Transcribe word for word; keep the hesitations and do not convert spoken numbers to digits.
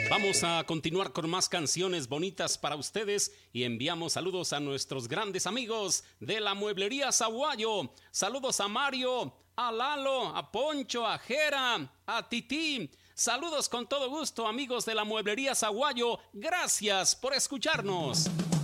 Vamos a continuar con más canciones bonitas para ustedes y enviamos saludos a nuestros grandes amigos de la Mueblería Zaguayo. Saludos a Mario, a Lalo, a Poncho, a Jera, a Titi. Saludos con todo gusto, amigos de la Mueblería Zaguayo. Gracias por escucharnos.